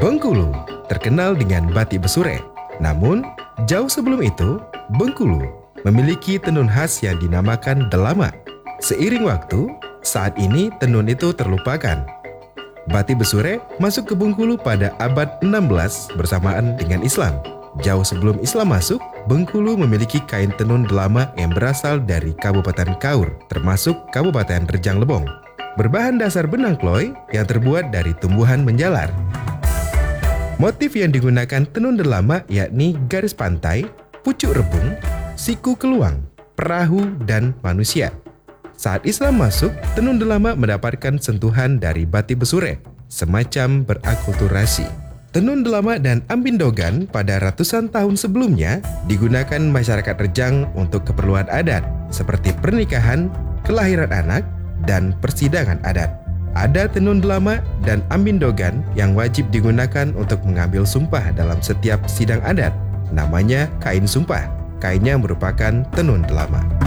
Bengkulu terkenal dengan batik Besure. Namun, jauh sebelum itu, Bengkulu memiliki tenun khas yang dinamakan Delama. Seiring waktu, saat ini tenun itu terlupakan. Batik Besure masuk ke Bengkulu pada abad 16 bersamaan dengan Islam. Jauh sebelum Islam masuk, Bengkulu memiliki kain tenun Delama yang berasal dari Kabupaten Kaur, termasuk Kabupaten Rejang Lebong. Berbahan dasar benang kloy yang terbuat dari tumbuhan menjalar. Motif yang digunakan tenun Delama yakni garis pantai, pucuk rebung, siku keluang, perahu, dan manusia. Saat Islam masuk, tenun Delama mendapatkan sentuhan dari batik Besure, semacam berakulturasi. Tenun Delama dan Ambindogan pada ratusan tahun sebelumnya digunakan masyarakat Rejang untuk keperluan adat, seperti pernikahan, kelahiran anak, dan persidangan adat. Ada tenun Delama dan Ambindogan yang wajib digunakan untuk mengambil sumpah dalam setiap sidang adat. Namanya kain sumpah. Kainnya merupakan tenun Delama.